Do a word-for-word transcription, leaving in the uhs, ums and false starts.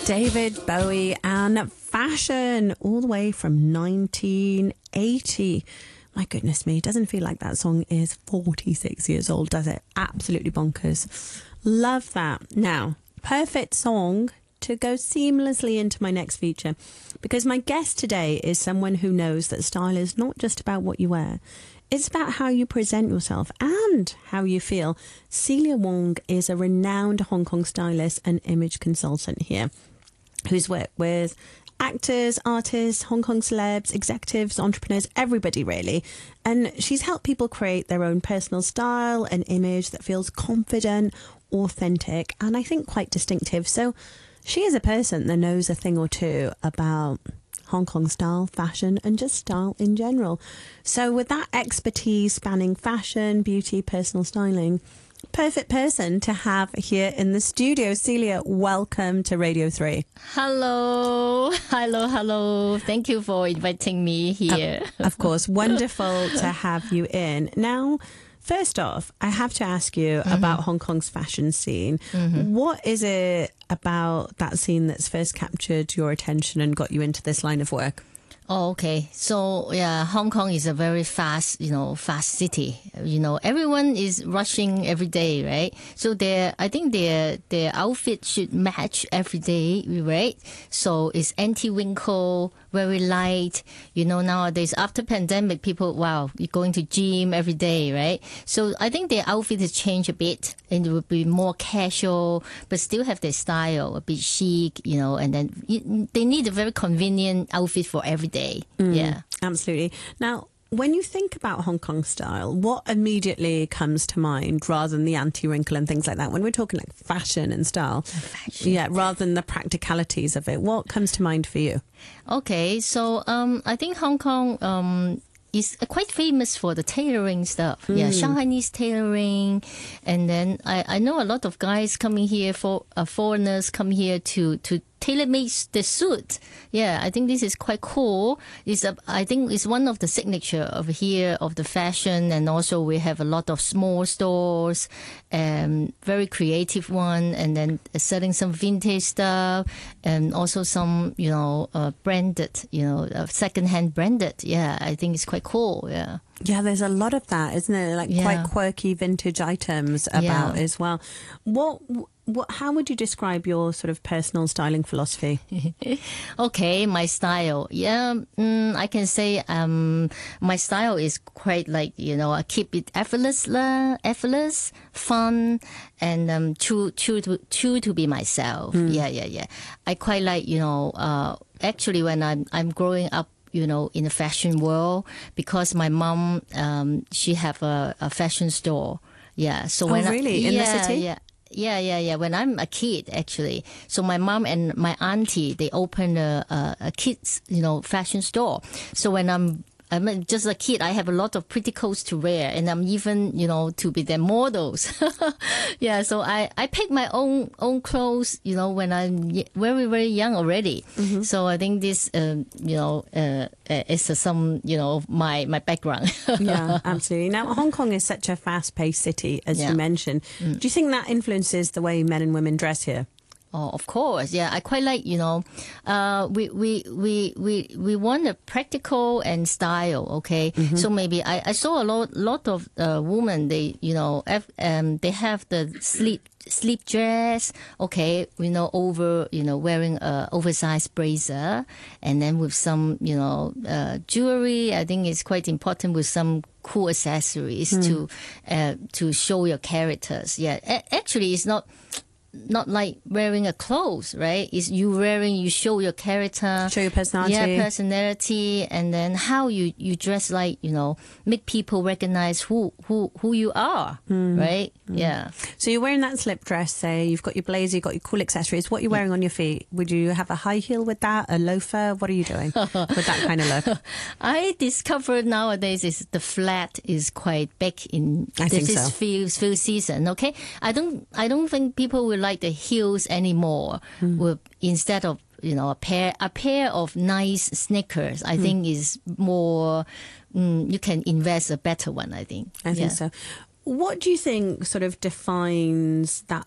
David Bowie and Fashion, all the way from nineteen eighty. My goodness me, doesn't feel like that song is forty-six years old, does it? Absolutely bonkers. Love that. Now, perfect song to go seamlessly into my next feature, because my guest today is someone who knows that style is not just about what you wear. It's about how you present yourself and how you feel. Celia Wong is a renowned Hong Kong stylist and image consultant here, who's worked with actors, artists, Hong Kong celebs, executives, entrepreneurs, everybody really. And she's helped people create their own personal style and image that feels confident, authentic, and I think quite distinctive. So she is a person that knows a thing or two about Hong Kong style, fashion, and just style in general. So with that expertise spanning fashion, beauty, personal styling, perfect person to have here in the studio. Celia, welcome to Radio three. Hello, hello, hello. Thank you for inviting me here. Uh, of course, wonderful to have you in. Now, first off, I have to ask you mm-hmm. about Hong Kong's fashion scene. Mm-hmm. What is it about that scene that's first captured your attention and got you into this line of work? Oh, okay. So, yeah, Hong Kong is a very fast, you know, fast city. You know, everyone is rushing every day, right? So their, I think their, their outfit should match every day, right? So it's anti-wrinkle, very light. You know, nowadays, after pandemic, people, wow, you're going to gym every day, right? So I think their outfit has changed a bit and it will be more casual, but still have their style, a bit chic, you know, and then you, they need a very convenient outfit for every day. Mm, yeah, absolutely. Now, when you think about Hong Kong style, what immediately comes to mind rather than the anti-wrinkle and things like that? When we're talking like fashion and style, fashion. yeah, rather than the practicalities of it, what comes to mind for you? Okay, so um, I think Hong Kong um, is quite famous for the tailoring stuff. Mm. Yeah, Shanghainese tailoring, and then I, I know a lot of guys coming here for uh, foreigners come here to to. tailor-made the suit. Yeah, I think this is quite cool. It's a, I think it's one of the signature of here of the fashion, and also we have a lot of small stores, and very creative one, and then selling some vintage stuff, and also some you know uh, branded, you know, uh, second-hand branded. Yeah, I think it's quite cool. Yeah. Yeah, there's a lot of that, isn't there? Like yeah. quite quirky vintage items about yeah. as well. What, what, how would you describe your sort of personal styling philosophy? Okay, my style. Yeah, mm, I can say um, my style is quite like, you know, I keep it effortless, effortless, fun, and um, true, true to, true to be myself. Mm. Yeah, yeah, yeah. I quite like, you know, uh, actually when I'm, I'm growing up, you know, in the fashion world, because my mom, um, she have a, a fashion store. Yeah. So oh, when really? I, in yeah, the city? Yeah. Yeah, yeah, yeah. When I'm a kid, actually. So my mom and my auntie, they opened a, a, a kids, you know, fashion store. So when I'm I'm just a kid, I have a lot of pretty clothes to wear, and I'm even, you know, to be their models. yeah, so I, I pick my own own clothes, you know, when I'm very, very young already. Mm-hmm. So I think this, um, you know, uh, is uh, some, you know, my, my background. Yeah, absolutely. Now, Hong Kong is such a fast-paced city, as yeah. you mentioned. Mm. Do you think that influences the way men and women dress here? Oh, of course. Yeah, I quite like, you know, uh, we, we, we, we, we want a practical and style. Okay. Mm-hmm. So maybe I, I saw a lot, lot of, uh, women, they, you know, have, um, they have the sleep, sleep dress. Okay. You know, over, you know, wearing a oversized blazer, and then with some, you know, uh, jewelry. I think it's quite important with some cool accessories mm. to, uh, to show your characters. Yeah. A- actually, it's not, not like wearing a clothes, right? It's you wearing, you show your character. Show your personality. Yeah, personality. And then how you, you dress, like, you know, make people recognize who, who, who you are, mm. right? Mm. Yeah. So you're wearing that slip dress, say, you've got your blazer, you've got your cool accessories. What are you wearing yeah. on your feet? Would you have a high heel with that, a loafer? What are you doing with that kind of look? I discovered nowadays is the flat is quite big in I this think so. few, few season, okay? I don't, I don't think people will like the heels anymore. Mm. With, instead of, you know, a pair a pair of nice sneakers, I mm. think is more, mm, you can invest a better one, I think. I think yeah. so. What do you think sort of defines that